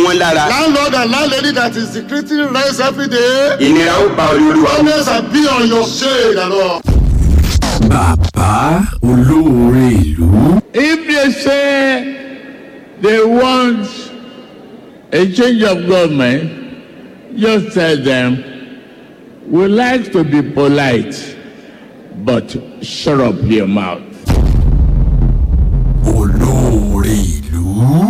wọ́n lára. Landlord and landlady that is decreasing rents every day. Ìnira ó bá olúwa. Always be on your shade and all. Bàbá olóore ìlú. If they say they want a change of government, just tell them, we like to be polite, but shut up your mouth.